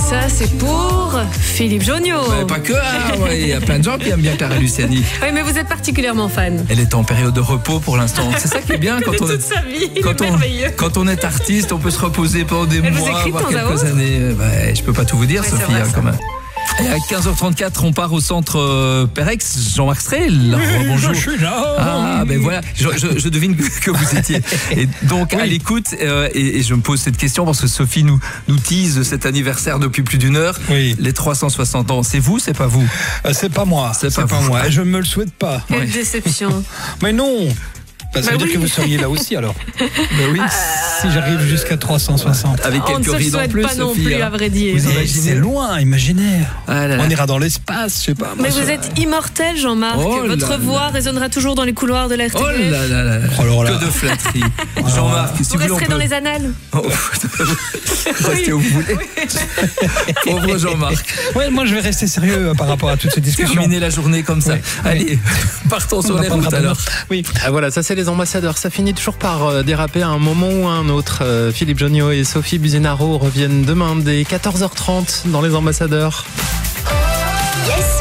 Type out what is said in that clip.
ça, c'est pour Philippe Jonio. Mais pas que, il y a plein de gens qui aiment bien Clara Luciani. Oui, mais vous êtes particulièrement fan. Elle est en période de repos pour l'instant. C'est ça qui est bien quand toute sa vie, merveilleux. quand on est artiste, on peut se reposer pendant des Elle vous mois, écrit voire de temps à quelques autre. années. Je peux pas tout vous dire, Ouais, Sophie, c'est vrai, quand même. Et à 15h34, on part au centre Perex. Jean-Marc Strel, bonjour. Je suis là. Ah, ben voilà, je devine que vous étiez. Et donc, à l'écoute, et je me pose cette question parce que Sophie nous tease cet anniversaire depuis plus d'une heure. Oui. Les 360 ans, c'est vous, c'est pas vous? C'est pas moi. C'est pas vous. moi. Et je me le souhaite pas. Quelle déception. Mais non. Ça veut dire oui. que vous seriez là aussi alors. Oui. Si j'arrive jusqu'à 360. Avec On ne quelques se le rides en souhaite plus, pas non Sophie. plus, à vrai dire. Vous Mais imaginez? c'est loin, imaginaire. Ah là là. On ira dans l'espace, je sais pas. Mais vous êtes immortel, Jean-Marc. Oh là Votre là. voix résonnera toujours dans les couloirs de la RTBF. Oh là là là là. Oh là là. Que de flatterie. Jean-Marc, si Vous vous voulez, on resterez peut... dans les annales. Oh, restez où vous voulez. Pauvre Jean-Marc. Ouais, moi je vais rester sérieux par rapport à toutes ces discussions. Terminer la journée comme ça. Ouais. Allez, partons sur On les va routes prendre un alors. Oui. Ah voilà, ça c'est les ambassadeurs. Ça finit toujours par déraper à un moment ou à un autre. Philippe Jonio et Sophie Buzinaro reviennent demain dès 14h30 dans les ambassadeurs. Yes